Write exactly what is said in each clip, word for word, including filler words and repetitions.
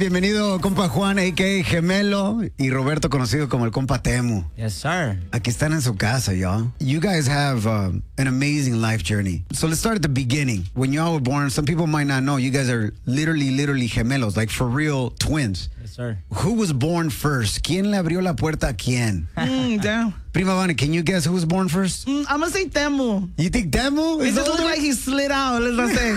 Bienvenido, compa Juan, a k a. Gemelo, y Roberto, conocido como el compa Temu. Yes, sir. Aquí están en su casa, y'all. You guys have uh, an amazing life journey. So let's start at the beginning. When y'all were born, some people might not know, you guys are literally, literally gemelos, like for real twins. Yes, sir. Who was born first? ¿Quién le abrió la puerta a quién? Mm, damn. Prima Vani, can you guess who was born first? Mm, I'm gonna say Temu. You think Temu? It just looked like he slid out, let's say.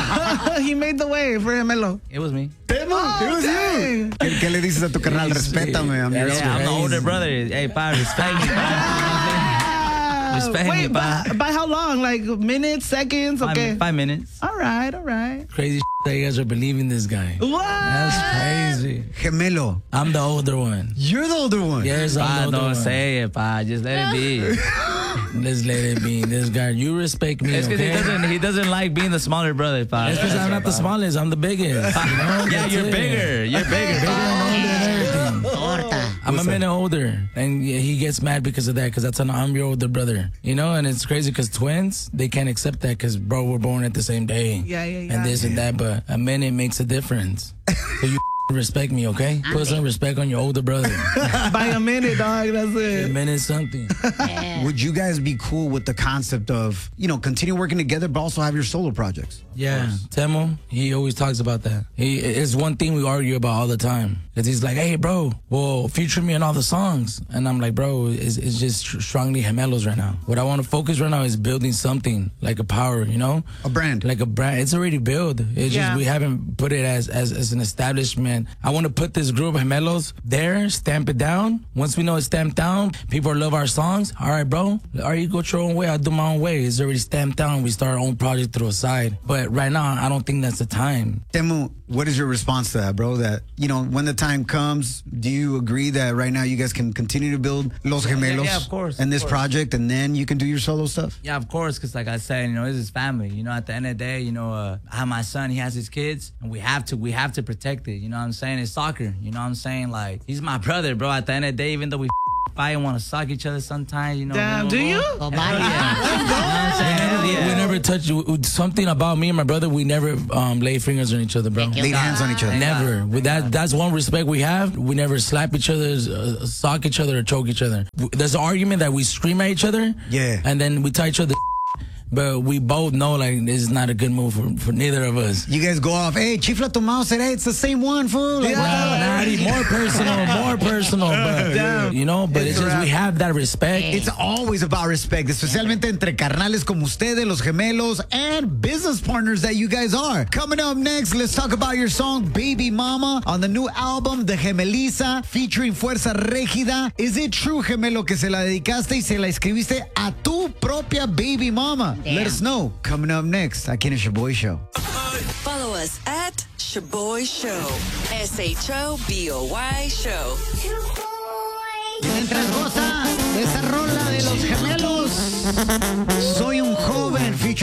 He made the way for Gemelo. It was me. Temu, Oh, it was dang. you. ¿Qué, ¿Qué le dices a tu carnal? Respétame, I'm your Yeah, I'm the older brother. Hey, pa, respect me, pa. Respect Wait, me, pa. by, by how long? Like minutes, seconds? Okay. Five, five minutes. All right, all right. Crazy that you guys are believing this guy. What? That's crazy. Gemelo. I'm the older one. You're the older one. Yes, Pa, I'm the older don't one. say it, pa. Just let it be. Let's let it be. This guy, you respect me, It's because okay? he doesn't, he doesn't like being the smaller brother, pa. It's because I'm not the smallest. I'm the biggest. You know? Yeah, That's you're it. bigger. You're bigger. Bigger and older and everything. I'm a What's minute older, and yeah, he gets mad because of that. Because that's an I'm your older brother, you know. And it's crazy because twins, they can't accept that because bro, we're born at the same day. Yeah, yeah, yeah. And this and that, but a minute makes a difference. So you respect me, okay? Put some respect on your older brother. By a minute, dog. That's A it. minute something. Would you guys be cool with the concept of, you know, continue working together, but also have your solo projects? Yeah, Temu, he always talks about that. He It's one thing we argue about all the time. Because he's like, hey, bro, well, feature me on all the songs. And I'm like, bro, it's, it's just strongly gemelos right now. What I want to focus right now is building something, like a power, you know? A brand. Like a brand. It's already built. It's Yeah. just we haven't put it as, as, as an establishment. I want to put this group of gemelos there, stamp it down. Once we know it's stamped down, people love our songs. All right, bro, all right, you go your own way, I'll do my own way. It's already stamped down. We start our own project through a side. But right now, I don't think that's the time. Temu, what is your response to that, bro? That, you know, when the time comes, do you agree that right now you guys can continue to build Los Gemelos yeah, of course, and of this course. project, and then you can do your solo stuff? Yeah, of course, because like I said, you know, this is family. You know, at the end of the day, you know, uh, I have my son, he has his kids, and we have to, we have to protect it. You know what I'm saying? It's soccer. You know what I'm saying? Like, he's my brother, bro. At the end of the day, even though we fight and want to suck each other sometimes, you know. Damn, we- do we- you? Hell yeah. You know what I'm saying? Hell yeah. We never touch something about me and my brother. We never um, lay fingers on each other, bro. Laid hands on each other. Never. With that, that's one respect we have. We never slap each other, uh, sock each other, or choke each other. There's an argument that we scream at each other. Yeah. And then we tell each other. But we both know like this is not a good move for, for neither of us. You guys go off, hey, chifla tu mouse, hey, it's the same one, fool. Like, Wow, Natty, more personal, more personal. But, you know, but it's just we have that respect. It's always about respect, especialmente entre carnales como ustedes, los gemelos, and business partners that you guys are. Coming up next, let's talk about your song Baby Mama on the new album The Gemeliza featuring Fuerza Régida. Is it true, gemelo, que se la dedicaste y se la escribiste a tu propia baby mama? Damn. Let us know. Coming up next, aquí en el Shaboy Show. Follow us at Shaboy Show. S H O B O Y Show. Mientras goza de esa rola de los gemelos, soy un joven